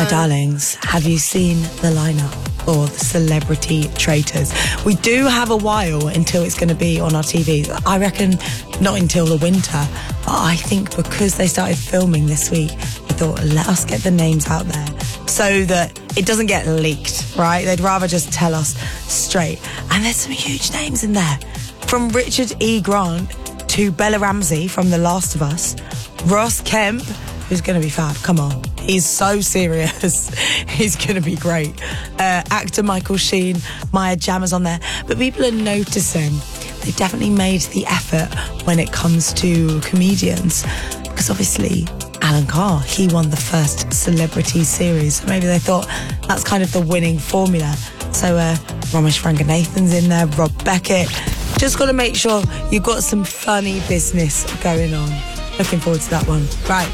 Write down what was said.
darlings, have you seen the lineup for the Celebrity Traitors? We do have a while until it's going to be on our TVs. I reckon not until the winter. But I think because they started filming this week, we thought, let us get the names out there so that it doesn't get leaked, right? They'd rather just tell us straight. And there's some huge names in there. From Richard E. Grant to Bella Ramsey from The Last of Us, Ross Kemp, who's going to be fab, come on. He's so serious. He's going to be great. Actor Michael Sheen, Maya Jama's on there. But people are noticing they definitely made the effort when it comes to comedians. Because obviously, Alan Carr, he won the first Celebrity series. So maybe they thought that's kind of the winning formula. So Ramesh Ranganathan's in there, Rob Beckett. Just got to make sure you've got some funny business going on. Looking forward to that one. Right.